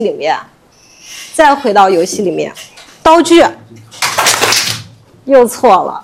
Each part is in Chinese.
里面，再回到游戏里面，刀具又错了。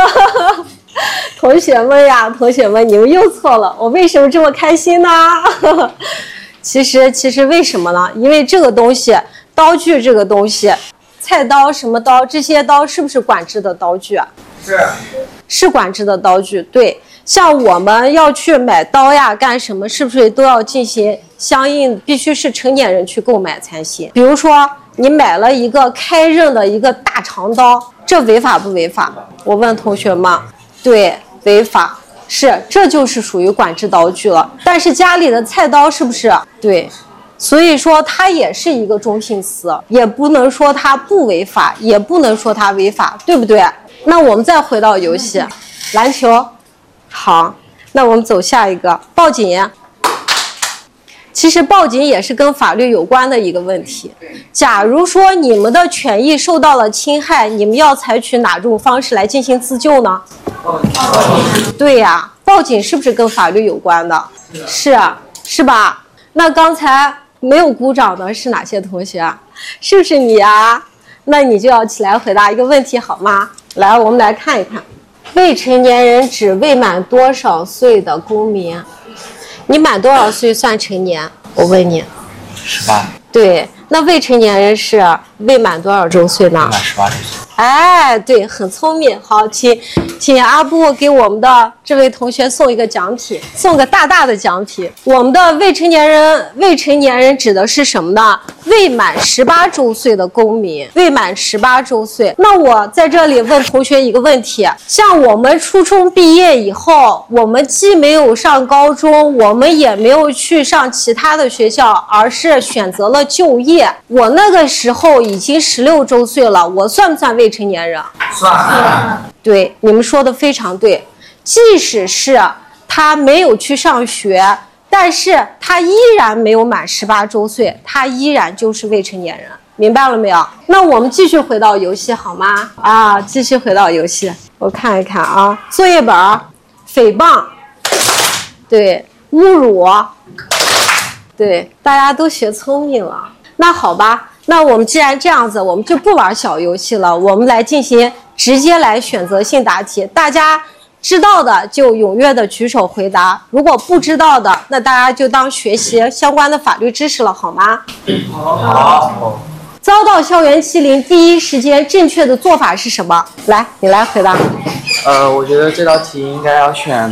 同学们呀，同学们，你们又错了，我为什么这么开心呢？其实为什么呢？因为这个东西，刀具这个东西，菜刀什么刀，这些刀是不是管制的刀具啊？是管制的刀具，对。像我们要去买刀呀，干什么，是不是都要进行相应，必须是成年人去购买才行？比如说，你买了一个开刃的一个大长刀，这违法不违法？我问同学们，对，违法，是，这就是属于管制刀具了。但是家里的菜刀是不是？对，所以说它也是一个中性词，也不能说它不违法，也不能说它违法，对不对？那我们再回到游戏，篮球。好，那我们走下一个，报警。其实报警也是跟法律有关的一个问题。假如说你们的权益受到了侵害，你们要采取哪种方式来进行自救呢？对呀，报警是不是跟法律有关的？是吧？那刚才没有鼓掌的是哪些同学？是不是你啊？那你就要起来回答一个问题好吗？来，我们来看一看。未成年人指未满多少岁的公民？你满多少岁算成年？我问你。 18。 对，那未成年人是未满多少周岁呢？ 未满18周岁。 哎，对，很聪明。好，请阿布给我们的这位同学送一个奖品，送个大大的奖品。我们的未成年人指的是什么呢？未满18周岁的公民，未满18周岁。那我在这里问同学一个问题：像我们初中毕业以后，我们既没有上高中，我们也没有去上其他的学校，而是选择了就业。我那个时候已经16周岁了，我算不算未成年人？ 算。 对，你们说的非常对。即使是他没有去上学，但是他依然没有满18周岁，他依然就是未成年人，明白了没有？那我们继续回到游戏好吗？啊，继续回到游戏，我看一看啊，作业本、诽谤，对，侮辱，对，大家都学聪明了。那好吧，那我们既然这样子，我们就不玩小游戏了，我们来进行直接来选择性答题。大家知道的就踊跃的举手回答，如果不知道的，那大家就当学习相关的法律知识了，好吗？ 好。 遭到校园欺凌，第一时间正确的做法是什么？来，你来回答。 我觉得这道题应该要选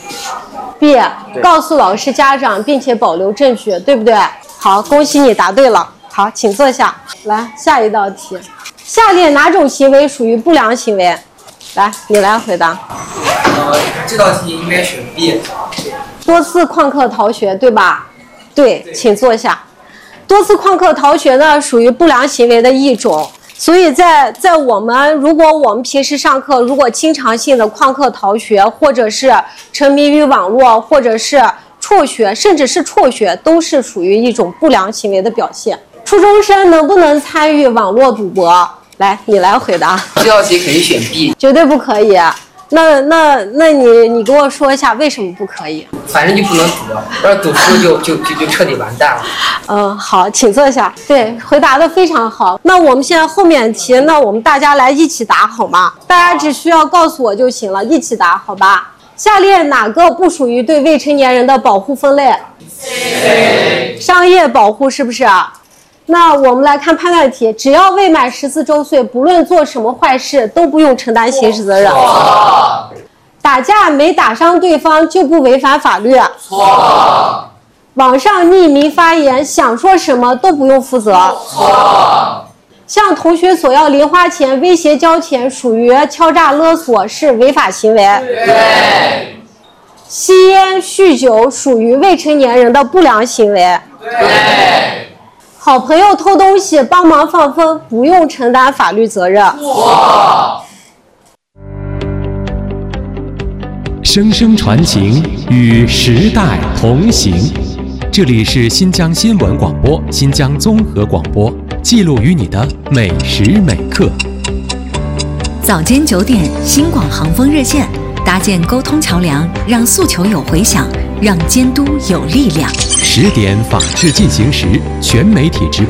B。 告诉老师、家长，并且保留证据，对不对？好，恭喜你答对了。好，请坐下。来，下一道题，下列哪种行为属于不良行为？来，你来回答。 这道题应该选 B。 多次旷课逃学，对吧？对，请坐下。多次旷课逃学呢，属于不良行为的一种。所以在如果我们平时上课，如果经常性的旷课逃学，或者是沉迷于网络，或者是辍学，甚至是辍学，都是属于一种不良行为的表现。初中生能不能参与网络赌博？来，你来回答。 这道题可以选 B。 绝对不可以。那你给我说一下为什么不可以？ 反正就不能赌，要是赌输就彻底完蛋了。 好，请坐下。对，回答的非常好。那我们现在后面题，那我们大家来一起答好吗？大家只需要告诉我就行了，一起答好吧？下列哪个不属于对未成年人的保护分类？商业保护是不是？那我们来看判断题，只要未满14周岁，不论做什么坏事都不用承担刑事责任。打架没打伤对方就不违反法律。 错。 网上匿名发言，想说什么都不用负责。 错。 向同学索要零花钱、威胁交钱属于敲诈勒索，是违法行为。 对。 吸烟、酗酒属于未成年人的不良行为。 对。 好朋友偷东西帮忙放风，不用承担法律责任。 错。 声声传情，与时代同行。这里是新疆新闻广播、新疆综合广播，记录于你的每时每刻。 早间9点，新广航风热线，搭建沟通桥梁，让诉求有回响，让监督有力量。 10点法治进行时全媒体直播。